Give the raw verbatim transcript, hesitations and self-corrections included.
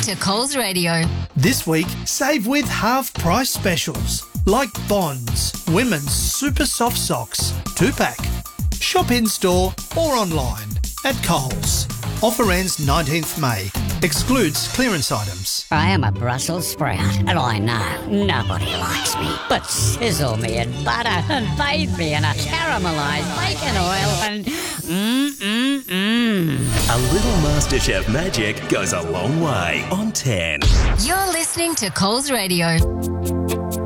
to Coles Radio. This week, save with half-price specials like Bonds, women's super soft socks, two-pack. Shop in-store or online at Coles. Offer ends nineteenth May. Excludes clearance items. I am a Brussels sprout, and I know nobody likes me. But sizzle me in butter and bathe me in a caramelised bacon oil and mmm-mmm-mmm. A little MasterChef magic goes a long way on ten. You're listening to Coles Radio.